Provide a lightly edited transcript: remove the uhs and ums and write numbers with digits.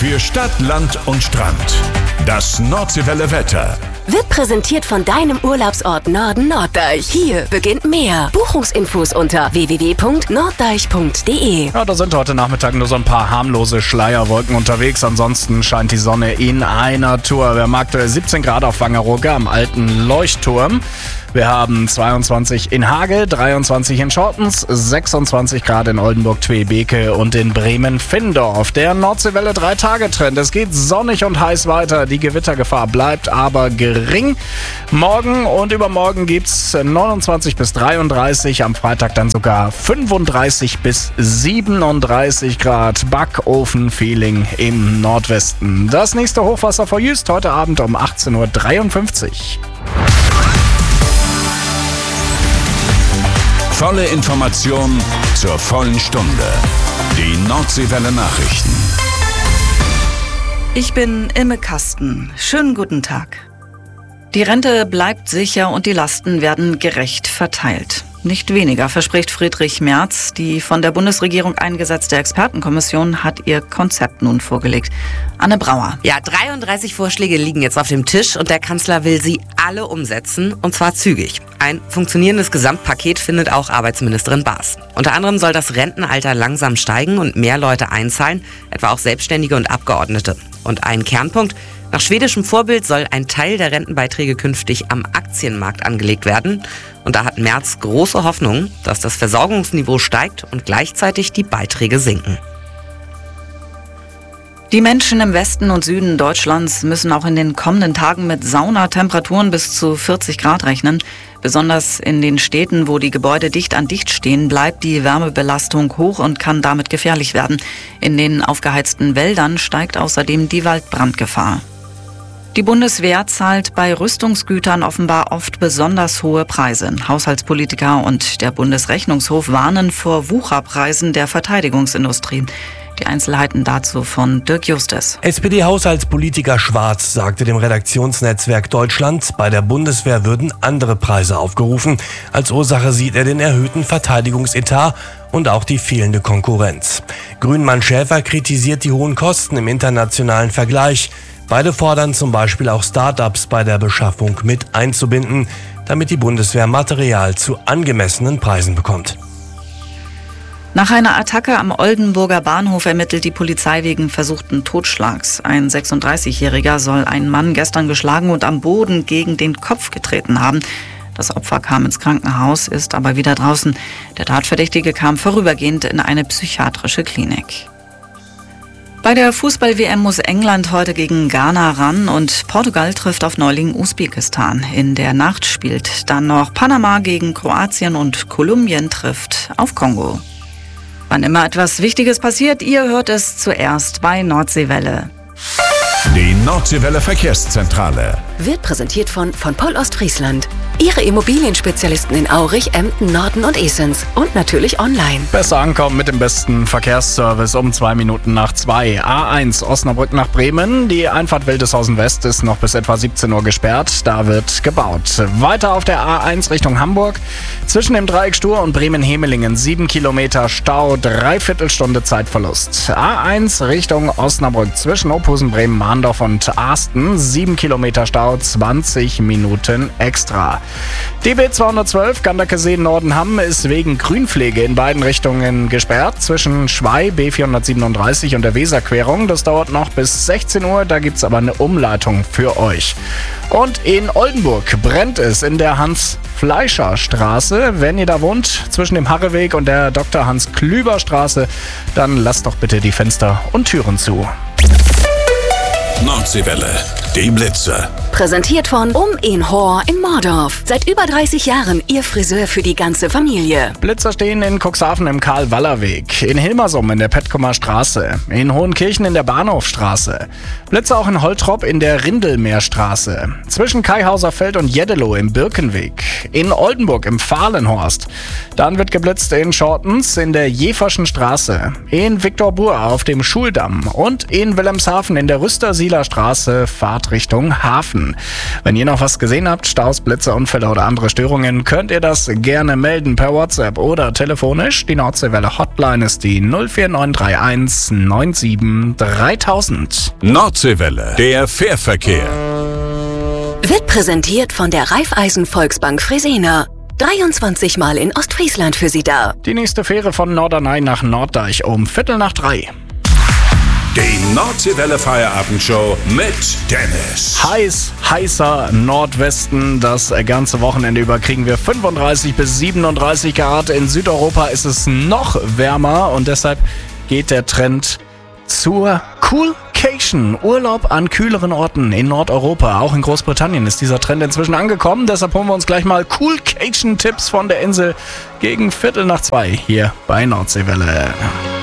Für Stadt, Land und Strand. Das Nordseewelle Wetter. Wird präsentiert von deinem Urlaubsort Norden Norddeich. Hier beginnt mehr. Buchungsinfos unter www.norddeich.de. Ja, da sind heute Nachmittag nur so ein paar harmlose Schleierwolken unterwegs. Ansonsten scheint die Sonne in einer Tour. Wir haben aktuell 17 Grad auf Wangerooge am alten Leuchtturm. Wir haben 22 in Hagel, 23 in Schortens, 26 Grad in Oldenburg-Tweebeke und in Bremen-Findorf. Der Nordseewelle 3-Tage-Trend. Es geht sonnig und heiß weiter. Die Gewittergefahr bleibt aber gering. Morgen und übermorgen gibt's 29 bis 33, am Freitag dann sogar 35 bis 37 Grad. Backofen-Feeling im Nordwesten. Das nächste Hochwasser vor Jüst heute Abend um 18:53 Uhr. Volle Information zur vollen Stunde. Die Nordseewelle Nachrichten. Ich bin Imme Kasten. Schönen guten Tag. Die Rente bleibt sicher und die Lasten werden gerecht verteilt. Nicht weniger verspricht Friedrich Merz. Die von der Bundesregierung eingesetzte Expertenkommission hat ihr Konzept nun vorgelegt. Anne Brauer. Ja, 33 Vorschläge liegen jetzt auf dem Tisch und der Kanzler will sie alle umsetzen, und zwar zügig. Ein funktionierendes Gesamtpaket findet auch Arbeitsministerin Baas. Unter anderem soll das Rentenalter langsam steigen und mehr Leute einzahlen, etwa auch Selbstständige und Abgeordnete. Und ein Kernpunkt: nach schwedischem Vorbild soll ein Teil der Rentenbeiträge künftig am Aktienmarkt angelegt werden. Und da hat Merz große Hoffnung, dass das Versorgungsniveau steigt und gleichzeitig die Beiträge sinken. Die Menschen im Westen und Süden Deutschlands müssen auch in den kommenden Tagen mit Saunatemperaturen bis zu 40 Grad rechnen. Besonders in den Städten, wo die Gebäude dicht an dicht stehen, bleibt die Wärmebelastung hoch und kann damit gefährlich werden. In den aufgeheizten Wäldern steigt außerdem die Waldbrandgefahr. Die Bundeswehr zahlt bei Rüstungsgütern offenbar oft besonders hohe Preise. Haushaltspolitiker und der Bundesrechnungshof warnen vor Wucherpreisen der Verteidigungsindustrie. Die Einzelheiten dazu von Dirk Justes. SPD-Haushaltspolitiker Schwarz sagte dem Redaktionsnetzwerk Deutschland, bei der Bundeswehr würden andere Preise aufgerufen. Als Ursache sieht er den erhöhten Verteidigungsetat und auch die fehlende Konkurrenz. Grünmann Schäfer kritisiert die hohen Kosten im internationalen Vergleich. Beide fordern zum Beispiel auch Start-ups bei der Beschaffung mit einzubinden, damit die Bundeswehr Material zu angemessenen Preisen bekommt. Nach einer Attacke am Oldenburger Bahnhof ermittelt die Polizei wegen versuchten Totschlags. Ein 36-Jähriger soll einen Mann gestern geschlagen und am Boden gegen den Kopf getreten haben. Das Opfer kam ins Krankenhaus, ist aber wieder draußen. Der Tatverdächtige kam vorübergehend in eine psychiatrische Klinik. Bei der Fußball-WM muss England heute gegen Ghana ran und Portugal trifft auf Neuling Usbekistan. In der Nacht spielt dann noch Panama gegen Kroatien und Kolumbien trifft auf Kongo. Wann immer etwas Wichtiges passiert, ihr hört es zuerst bei Nordseewelle. Die Nordseewelle Verkehrszentrale Wird präsentiert von Poll Ostfriesland. Ihre Immobilienspezialisten in Aurich, Emden, Norden und Esens. Und natürlich online. Besser ankommen mit dem besten Verkehrsservice um 2:02. A1 Osnabrück nach Bremen. Die Einfahrt Wildeshausen West ist noch bis etwa 17 Uhr gesperrt. Da wird gebaut. Weiter auf der A1 Richtung Hamburg. Zwischen dem Dreieck Stur und Bremen-Hemelingen 7 Kilometer Stau, 3/4 Stunde Zeitverlust. A1 Richtung Osnabrück zwischen Ophusen, Bremen, Mahndorf und Arsten 7 Kilometer Stau, 20 Minuten extra. DB 212 Gandakesee Nordenham ist wegen Grünpflege in beiden Richtungen gesperrt. Zwischen Schwei B437 und der Weserquerung. Das dauert noch bis 16 Uhr. Da gibt es aber eine Umleitung für euch. Und in Oldenburg brennt es in der Hans-Fleischer-Straße. Wenn ihr da wohnt, zwischen dem Harreweg und der Dr. Hans-Klüber-Straße, dann lasst doch bitte die Fenster und Türen zu. Nordseewelle, die Blitze. Präsentiert von in Hor in Mordorf. Seit über 30 Jahren Ihr Friseur für die ganze Familie. Blitzer stehen in Cuxhaven im Karl-Waller-Weg, in Hilmersum in der Petkumer Straße, in Hohenkirchen in der Bahnhofstraße. Blitzer auch in Holtrop in der Rindelmeerstraße, zwischen Kaihauser Feld und Jeddelo im Birkenweg, in Oldenburg im Fahlenhorst. Dann wird geblitzt in Schortens in der Jeferschen Straße, in Viktorbur auf dem Schuldamm und in Wilhelmshaven in der Rüstersieler Straße, Fahrtrichtung Hafen. Minuten. Wenn ihr noch was gesehen habt, Staus, Blitze, Unfälle oder andere Störungen, könnt ihr das gerne melden per WhatsApp oder telefonisch. Die Nordseewelle Hotline ist die 04931 97 3000. Nordseewelle, der Fährverkehr. Wird präsentiert von der Raiffeisen Volksbank Fresenier. 23 Mal in Ostfriesland für Sie da. Die nächste Fähre von Norderney nach Norddeich um 2:45. Die Nordseewelle Feierabendshow mit Dennis. Heißer Nordwesten. Das ganze Wochenende über kriegen wir 35 bis 37 Grad. In Südeuropa ist es noch wärmer und deshalb geht der Trend zur Coolcation. Urlaub an kühleren Orten in Nordeuropa. Auch in Großbritannien ist dieser Trend inzwischen angekommen. Deshalb holen wir uns gleich mal Coolcation-Tipps von der Insel gegen 1:45 hier bei Nordseewelle.